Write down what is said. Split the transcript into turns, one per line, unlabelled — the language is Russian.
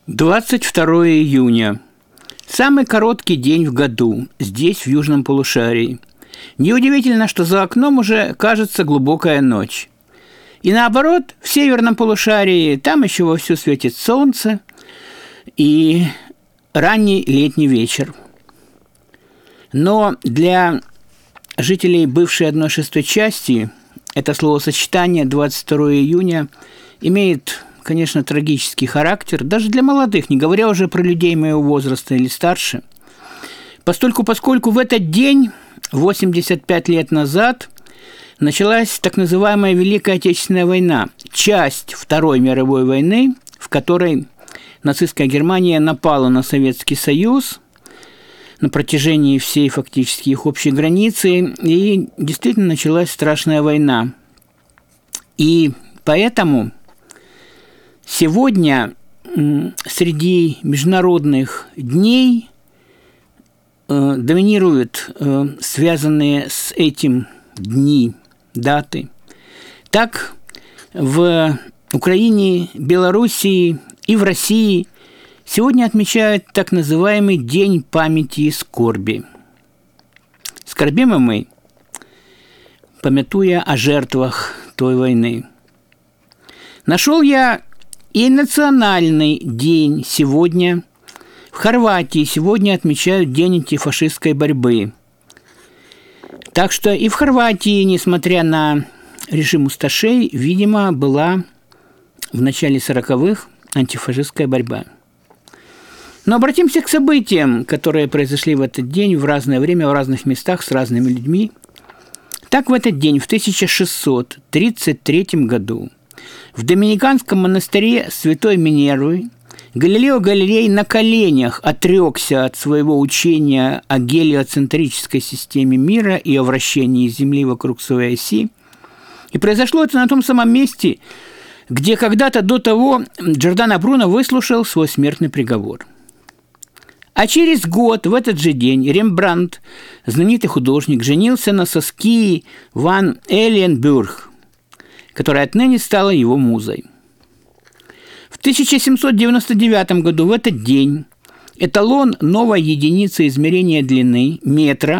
22 июня. Самый короткий день в году здесь, в южном полушарии. Неудивительно, что за окном уже кажется глубокая ночь. И наоборот, в северном полушарии там еще вовсю светит солнце и ранний летний вечер. Но для жителей бывшей 1/6 части это словосочетание 22 июня имеет, конечно, трагический характер, даже для молодых, не говоря уже про людей моего возраста или старше. Поскольку в этот день, 85 лет назад, началась так называемая Великая Отечественная война, часть Второй мировой войны, в которой нацистская Германия напала на Советский Союз на протяжении всей фактически их общей границы, и действительно началась страшная война. И поэтому сегодня среди международных дней доминируют связанные с этим дни, даты. Так, в Украине, Белоруссии и в России сегодня отмечают так называемый День памяти и скорби. Скорбим мы, памятуя о жертвах той войны. Нашел я и национальный день сегодня. В Хорватии сегодня отмечают День антифашистской борьбы. Так что и в Хорватии, несмотря на режим усташей, видимо, была в начале 40-х антифашистская борьба. Но обратимся к событиям, которые произошли в этот день в разное время, в разных местах, с разными людьми. Так в этот день, в 1633 году, в Доминиканском монастыре Святой Минервы Галилео Галилей на коленях отрекся от своего учения о гелиоцентрической системе мира и о вращении Земли вокруг своей оси. И произошло это на том самом месте, где когда-то до того Джордано Бруно выслушал свой смертный приговор. А через год, в этот же день, Рембрандт, знаменитый художник, женился на Соскии ван Эленбург, которая отныне стала его музой. В 1799 году в этот день эталон новой единицы измерения длины, метра,